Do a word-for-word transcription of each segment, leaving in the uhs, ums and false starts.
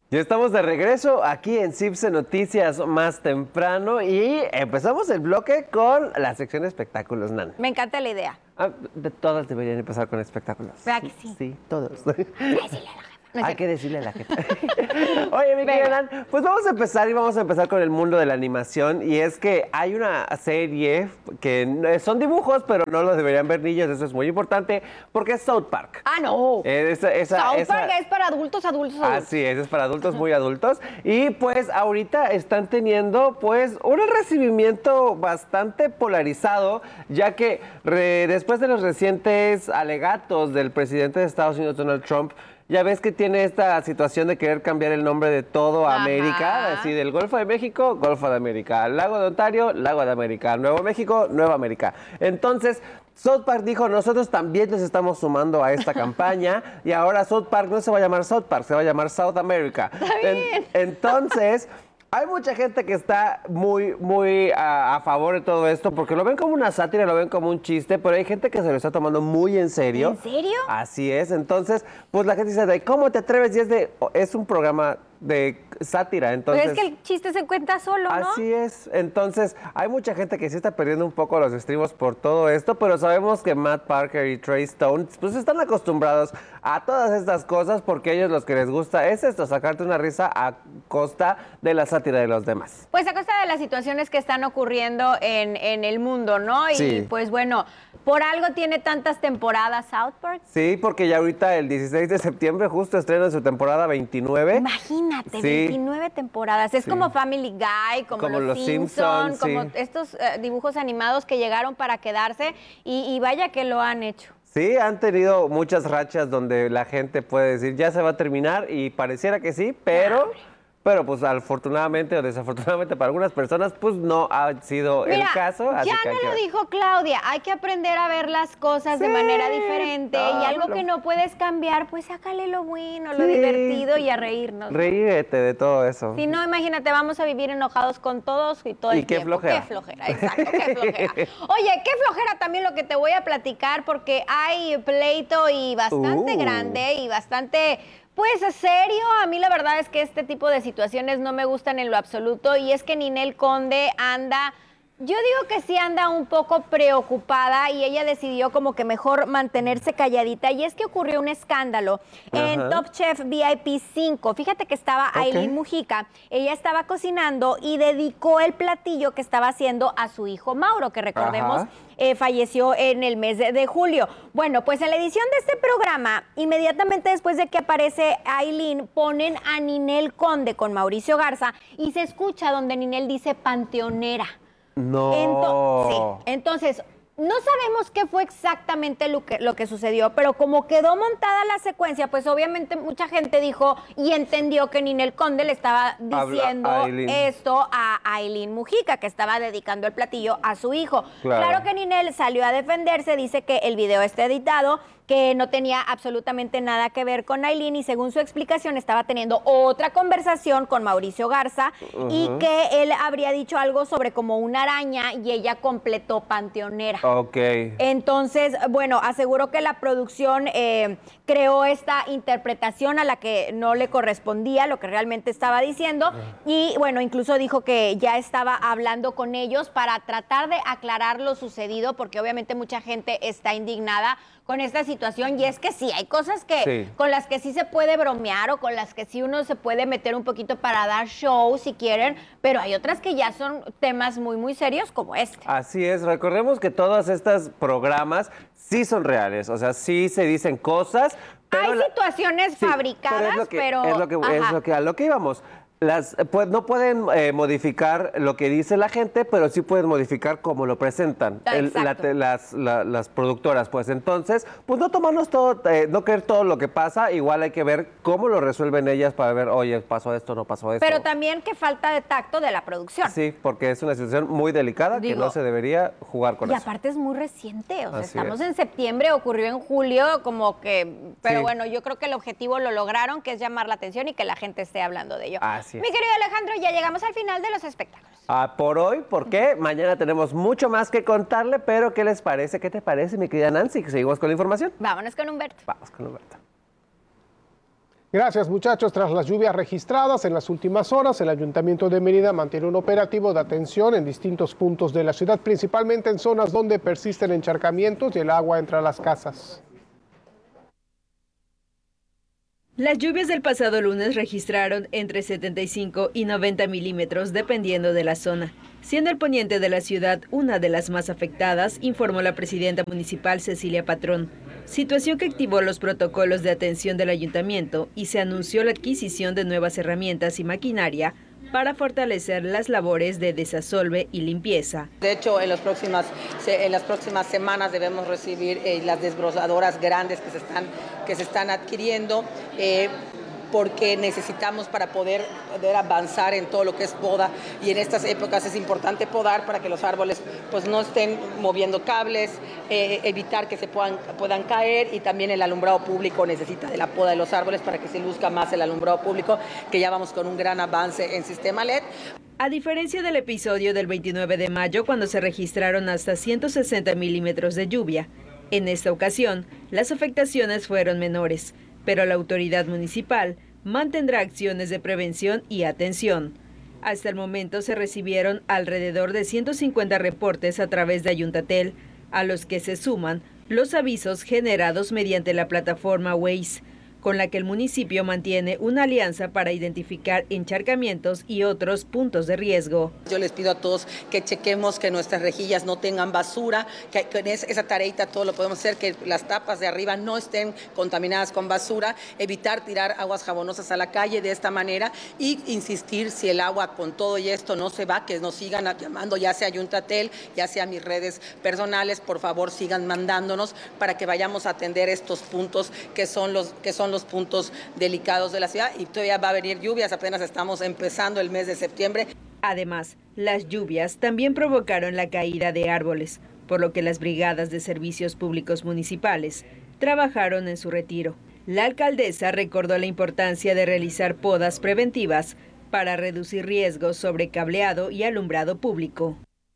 Ya estamos de regreso aquí en Cipse Noticias más temprano y empezamos el bloque con la sección de espectáculos, Nan. Me encanta la idea. Ah, de todas deberían empezar con espectáculos. ¿Verdad que sí? Sí, todos. Decirle a la jefa. No Hay sé. que decirle a la jefa. Oye, mi querida Nan, pues vamos a empezar y vamos a empezar con el mundo de la animación. Y es que hay una serie que son dibujos, pero no los deberían ver niños. Eso es muy importante porque es South Park. Ah, no. Eh, esa- esa- South esa- Park es para adultos, adultos, adultos. Así es, es para adultos, muy adultos. Y pues ahorita están teniendo pues un recibimiento bastante polarizado, ya que re- después de los recientes alegatos del presidente de Estados Unidos, Donald Trump, ya ves que tiene esta situación de querer cambiar el nombre de todo Ajá. América, así del Golfo de México, Golfo de América, Lago de Ontario, Lago de América, Nuevo México, Nueva América. Entonces, South Park dijo, nosotros también nos estamos sumando a esta campaña y ahora South Park no se va a llamar South Park, se va a llamar South America. En- entonces, hay mucha gente que está muy, muy a, a favor de todo esto porque lo ven como una sátira, lo ven como un chiste, pero hay gente que se lo está tomando muy en serio. ¿En serio? Así es. Entonces, pues la gente dice, de, ¿cómo te atreves? Y es de, es un programa de sátira, entonces... Pero es que el chiste se cuenta solo, ¿no? Así es. Entonces, hay mucha gente que sí está perdiendo un poco los estribos por todo esto, pero sabemos que Matt Parker y Trey Stone pues están acostumbrados a todas estas cosas porque a ellos los que les gusta es esto, sacarte una risa a costa de la sátira de los demás. Pues a costa de las situaciones que están ocurriendo en, en el mundo, ¿no? Y Sí. pues bueno, por algo tiene tantas temporadas South Park. Sí, porque ya ahorita el dieciséis de septiembre justo estrena su temporada veintinueve. Imagínate, Sí. veintinueve temporadas. Es Sí. como Family Guy, como, Como Los Los Simpson, Simpson, como sí. estos eh, dibujos animados que llegaron para quedarse y, y vaya que lo han hecho. Sí, han tenido muchas rachas donde la gente puede decir ya se va a terminar y pareciera que sí, pero, pero pues afortunadamente o desafortunadamente para algunas personas pues no ha sido Mira, el caso. Así ya que hay no que lo ver. dijo Claudia, hay que aprender a ver las cosas de Sí, manera diferente y algo no, que no. no puedes cambiar, pues sácale lo bueno, lo Sí. divertido y a reírnos. Reírete de todo eso. Si no, imagínate, vamos a vivir enojados con todos y todo Y el qué tiempo. flojera. Qué flojera, exacto, qué flojera. Oye, qué flojera también lo que te voy a platicar porque hay pleito y bastante Uh. grande y bastante, pues, serio. A mí la verdad es que este tipo de situaciones no me gustan en lo absoluto y es que Ninel Conde anda... Yo digo que sí anda un poco preocupada y ella decidió como que mejor mantenerse calladita. Y es que ocurrió un escándalo en Ajá. Top Chef V I P cinco. Fíjate que estaba Ok. Aileen Mujica. Ella estaba cocinando y dedicó el platillo que estaba haciendo a su hijo Mauro, que recordemos Ajá. eh, falleció en el mes de, de julio. Bueno, pues en la edición de este programa, inmediatamente después de que aparece Aileen, ponen a Ninel Conde con Mauricio Garza y se escucha donde Ninel dice panteonera. No. Ento- sí. Entonces, no sabemos qué fue exactamente lo que, lo que sucedió, pero como quedó montada la secuencia, pues obviamente mucha gente dijo y entendió que Ninel Conde le estaba Habla diciendo a Aileen. esto a Aileen Mujica, que estaba dedicando el platillo a su hijo. Claro. Claro que Ninel salió a defenderse, dice que el video está editado, que no tenía absolutamente nada que ver con Aileen y según su explicación estaba teniendo otra conversación con Mauricio Garza y Ujú. que él habría dicho algo sobre como una araña y ella completó panteonera. Ok. Entonces, bueno, aseguró que la producción eh, creó esta interpretación a la que no le correspondía lo que realmente estaba diciendo y bueno, incluso dijo que ya estaba hablando con ellos para tratar de aclarar lo sucedido porque obviamente mucha gente está indignada con esta situación y es que sí, hay cosas que Sí. con las que sí se puede bromear o con las que sí uno se puede meter un poquito para dar show si quieren, pero hay otras que ya son temas muy, muy serios como este. Así es, recordemos que todos estos programas sí son reales, o sea, sí se dicen cosas. Pero Hay la- situaciones Sí, fabricadas, pero es lo que, pero... es lo que, es ajá. lo que a lo que íbamos. Las, pues, no pueden eh, modificar lo que dice la gente, pero sí pueden modificar cómo lo presentan Ah, el- la exacto. te- las, la- las productoras. Pues entonces, pues no tomarnos todo, eh, no creer todo lo que pasa, igual hay que ver cómo lo resuelven ellas para ver, oye, pasó esto, no pasó esto. Pero también que falta de tacto de la producción. Sí, porque es una situación muy delicada Digo, que no se debería jugar con Y eso. aparte es muy reciente, o sea, Así estamos es. en septiembre, ocurrió en julio, como que, pero Sí. bueno, yo creo que el objetivo lo lograron, que es llamar la atención y que la gente esté hablando de ello. Así es. Mi querido Alejandro, ya llegamos al final de los espectáculos. Ah, por hoy, porque mañana tenemos mucho más que contarle, pero ¿qué les parece? ¿Qué te parece, mi querida Nancy? Que seguimos con la información. Vámonos con Humberto. Vamos con Humberto. Gracias, muchachos. Tras las lluvias registradas en las últimas horas, el Ayuntamiento de Mérida mantiene un operativo de atención en distintos puntos de la ciudad, principalmente en zonas donde persisten encharcamientos y el agua entra a las casas. Las lluvias del pasado lunes registraron entre setenta y cinco y noventa milímetros dependiendo de la zona, siendo el poniente de la ciudad una de las más afectadas, informó la presidenta municipal Cecilia Patrón. Situación que activó los protocolos de atención del ayuntamiento y se anunció la adquisición de nuevas herramientas y maquinaria para fortalecer las labores de desasolve y limpieza. De hecho, en, los próximas, en las próximas semanas debemos recibir eh, las desbrozadoras grandes que se están, que se están adquiriendo, eh, porque necesitamos para poder, poder avanzar en todo lo que es poda, y en estas épocas es importante podar para que los árboles pues, no estén moviendo cables, eh, evitar que se puedan, puedan caer, y también el alumbrado público necesita de la poda de los árboles para que se luzca más el alumbrado público, que ya vamos con un gran avance en sistema L E D. A diferencia del episodio del veintinueve de mayo, cuando se registraron hasta ciento sesenta milímetros de lluvia, en esta ocasión las afectaciones fueron menores, pero la autoridad municipal mantendrá acciones de prevención y atención. Hasta el momento se recibieron alrededor de ciento cincuenta reportes a través de Ayuntatel, a los que se suman los avisos generados mediante la plataforma Waze, con la que el municipio mantiene una alianza para identificar encharcamientos y otros puntos de riesgo. Yo les pido a todos que chequemos que nuestras rejillas no tengan basura, que con esa tareita todo lo podemos hacer, que las tapas de arriba no estén contaminadas con basura, evitar tirar aguas jabonosas a la calle de esta manera, y insistir, si el agua con todo y esto no se va, que nos sigan llamando, ya sea Ayuntatel, ya sea mis redes personales, por favor sigan mandándonos para que vayamos a atender estos puntos que son los que son los puntos delicados de la ciudad, y todavía va a venir lluvias, apenas estamos empezando el mes de septiembre. Además, las lluvias también provocaron la caída de árboles, por lo que las brigadas de servicios públicos municipales trabajaron en su retiro. La alcaldesa recordó la importancia de realizar podas preventivas para reducir riesgos sobre cableado y alumbrado público.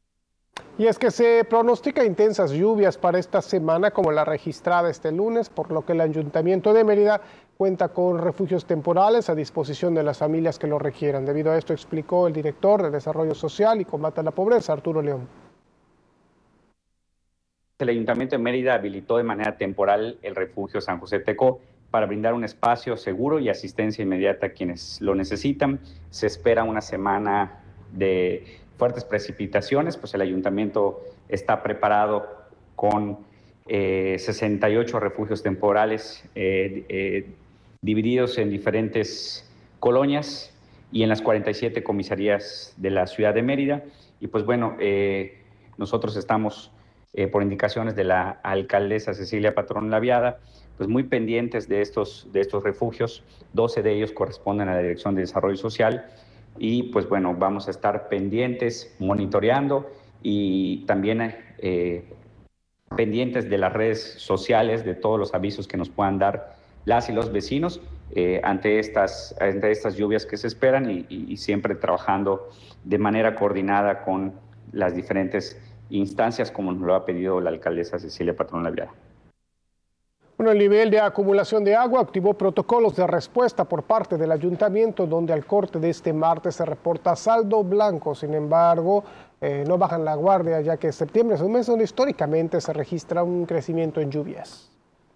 Y es que se pronostica intensas lluvias para esta semana como la registrada este lunes, por lo que el Ayuntamiento de Mérida cuenta con refugios temporales a disposición de las familias que lo requieran. Debido a esto, explicó el director de Desarrollo Social y Combate a la Pobreza, Arturo León. El Ayuntamiento de Mérida habilitó de manera temporal el refugio San José Tecó para brindar un espacio seguro y asistencia inmediata a quienes lo necesitan. Se espera una semana de fuertes precipitaciones, pues el ayuntamiento está preparado con eh, sesenta y ocho refugios temporales eh, eh, divididos en diferentes colonias y en las cuarenta y siete comisarías de la ciudad de Mérida. Y pues bueno, eh, nosotros estamos, eh, por indicaciones de la alcaldesa Cecilia Patrón Laviada, pues muy pendientes de estos, de estos refugios. doce de ellos corresponden a la Dirección de Desarrollo Social. Y pues bueno, vamos a estar pendientes, monitoreando y también eh, pendientes de las redes sociales, de todos los avisos que nos puedan dar las y los vecinos eh, ante, estas, ante estas lluvias que se esperan, y, y, y siempre trabajando de manera coordinada con las diferentes instancias, como nos lo ha pedido la alcaldesa Cecilia Patrón Laviada. Bueno, el nivel de acumulación de agua activó protocolos de respuesta por parte del ayuntamiento, donde al corte de este martes se reporta saldo blanco. Sin embargo, eh, no bajan la guardia, ya que septiembre es un mes donde históricamente se registra un crecimiento en lluvias.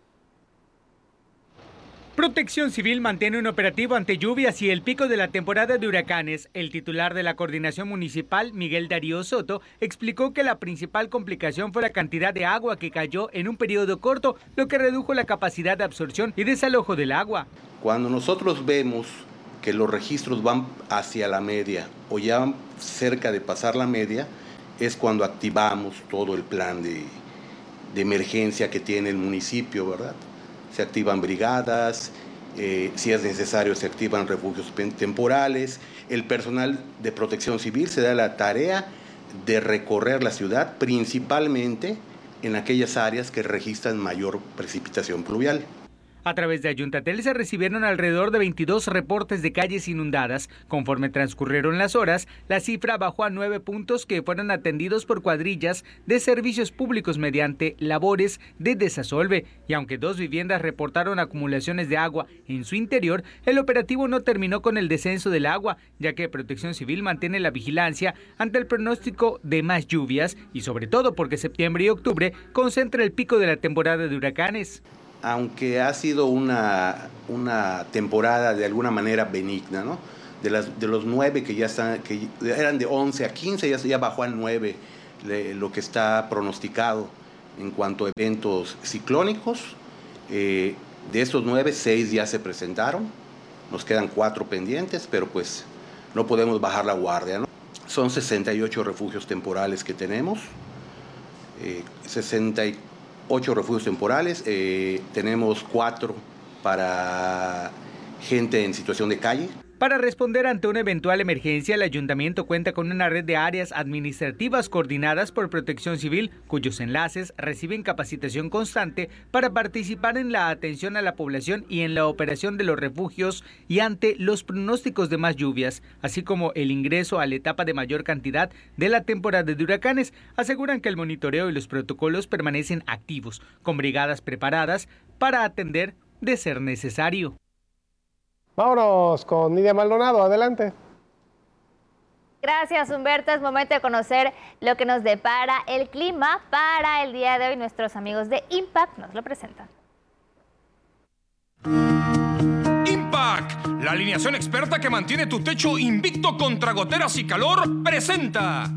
Protección Civil mantiene un operativo ante lluvias y el pico de la temporada de huracanes. El titular de la Coordinación Municipal, Miguel Darío Soto, explicó que la principal complicación fue la cantidad de agua que cayó en un periodo corto, lo que redujo la capacidad de absorción y desalojo del agua. Cuando nosotros vemos que los registros van hacia la media o ya cerca de pasar la media, es cuando activamos todo el plan de, de emergencia que tiene el municipio, ¿verdad? Se activan brigadas, eh, si es necesario se activan refugios temporales. El personal de Protección Civil se da la tarea de recorrer la ciudad, principalmente en aquellas áreas que registran mayor precipitación pluvial. A través de Ayuntatel se recibieron alrededor de veintidós reportes de calles inundadas. Conforme transcurrieron las horas, la cifra bajó a nueve puntos que fueron atendidos por cuadrillas de servicios públicos mediante labores de desasolve. Y aunque dos viviendas reportaron acumulaciones de agua en su interior, el operativo no terminó con el descenso del agua, ya que Protección Civil mantiene la vigilancia ante el pronóstico de más lluvias y sobre todo porque septiembre y octubre concentra el pico de la temporada de huracanes. Aunque ha sido una, una temporada de alguna manera benigna, ¿no? De, las, de los nueve que ya están, que eran de once a quince, ya, ya bajó a nueve le, lo que está pronosticado en cuanto a eventos ciclónicos. Eh, de esos nueve, seis ya se presentaron, nos quedan cuatro pendientes, pero pues no podemos bajar la guardia, ¿no? Son sesenta y ocho refugios temporales que tenemos, eh, sesenta y ocho refugios temporales, eh, tenemos cuatro para gente en situación de calle. Para responder ante una eventual emergencia, el ayuntamiento cuenta con una red de áreas administrativas coordinadas por Protección Civil, cuyos enlaces reciben capacitación constante para participar en la atención a la población y en la operación de los refugios y ante los pronósticos de más lluvias, así como el ingreso a la etapa de mayor cantidad de la temporada de huracanes. Aseguran que el monitoreo y los protocolos permanecen activos, con brigadas preparadas para atender de ser necesario. Vámonos con Nidia Maldonado, adelante. Gracias, Humberto. Es momento de conocer lo que nos depara el clima para el día de hoy. Nuestros amigos de Impact nos lo presentan. Impact, la alineación experta que mantiene tu techo invicto contra goteras y calor, presenta.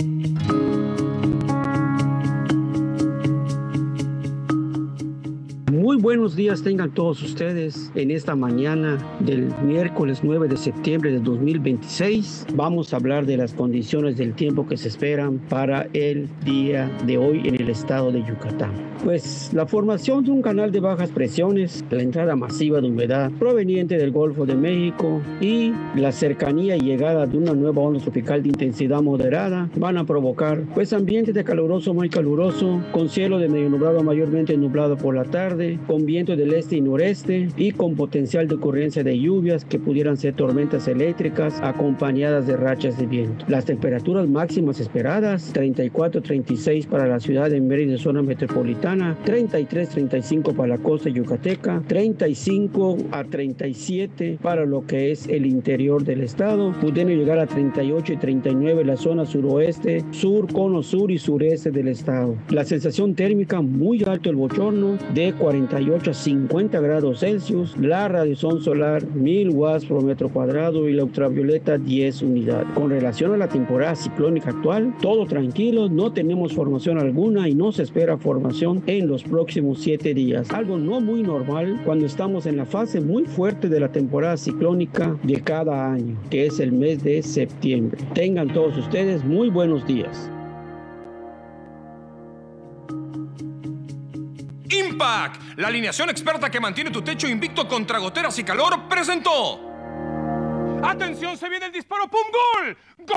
Muy buenos días tengan todos ustedes en esta mañana del miércoles nueve de septiembre de dos mil veintiséis. Vamos a hablar de las condiciones del tiempo que se esperan para el día de hoy en el estado de Yucatán. Pues la formación de un canal de bajas presiones, la entrada masiva de humedad proveniente del Golfo de México y la cercanía y llegada de una nueva onda tropical de intensidad moderada van a provocar pues ambiente de caluroso muy caluroso, con cielo de medio nublado mayormente nublado por la tarde, con viento del este y noreste y con potencial de ocurrencia de lluvias que pudieran ser tormentas eléctricas acompañadas de rachas de viento. Las temperaturas máximas esperadas, treinta y cuatro a treinta y seis para la ciudad de Mérida, zona metropolitana, treinta y tres a treinta y cinco para la costa yucateca, treinta y cinco a treinta y siete para lo que es el interior del estado, pudiendo llegar a treinta y ocho y treinta y nueve en la zona suroeste, sur, cono sur y sureste del estado. La sensación térmica muy alto el bochorno de cuarenta y ocho a cincuenta grados Celsius, la radiación solar mil watts por metro cuadrado y la ultravioleta diez unidades. Con relación a la temporada ciclónica actual, todo tranquilo, no tenemos formación alguna y no se espera formación en los próximos siete días. Algo no muy normal cuando estamos en la fase muy fuerte de la temporada ciclónica de cada año, que es el mes de septiembre. Tengan todos ustedes muy buenos días. Impact, la alineación experta que mantiene tu techo invicto contra goteras y calor, presentó. ¡Atención! ¡Se viene el disparo! ¡Pum! ¡Gol!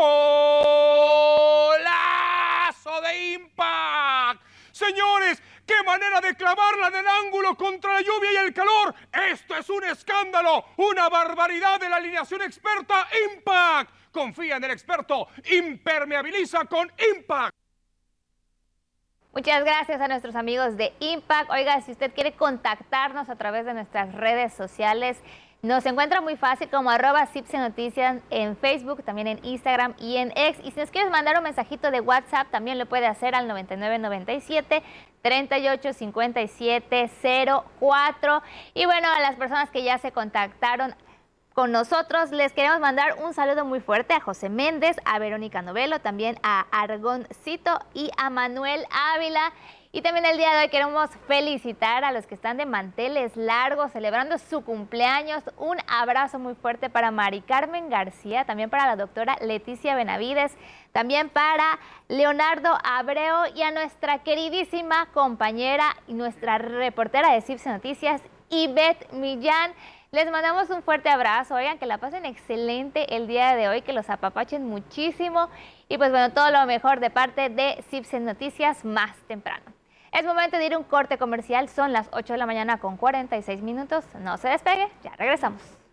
¡Golazo de Impact! Señores, ¡qué manera de clavarla en el ángulo contra la lluvia y el calor! ¡Esto es un escándalo! ¡Una barbaridad de la alineación experta Impact! Confía en el experto. Impermeabiliza con Impact. Muchas gracias a nuestros amigos de Impact. Oiga, si usted quiere contactarnos a través de nuestras redes sociales, nos encuentra muy fácil como arroba Cipse Noticias en Facebook, también en Instagram y en X. Y si nos quieres mandar un mensajito de WhatsApp, también lo puede hacer al noventa y nueve noventa y siete, treinta y ocho, cincuenta y siete, cero cuatro. Y bueno, a las personas que ya se contactaron con nosotros, les queremos mandar un saludo muy fuerte a José Méndez, a Verónica Novelo, también a Argoncito y a Manuel Ávila. Y también el día de hoy queremos felicitar a los que están de manteles largos, celebrando su cumpleaños. Un abrazo muy fuerte para Mari Carmen García, también para la doctora Leticia Benavides, también para Leonardo Abreu y a nuestra queridísima compañera y nuestra reportera de Cipse Noticias, Ivette Millán. Les mandamos un fuerte abrazo, oigan, que la pasen excelente el día de hoy, que los apapachen muchísimo y pues bueno, todo lo mejor de parte de Cipse Noticias más temprano. Es momento de ir a un corte comercial, son las ocho de la mañana con cuarenta y seis minutos. No se despegue, ya regresamos.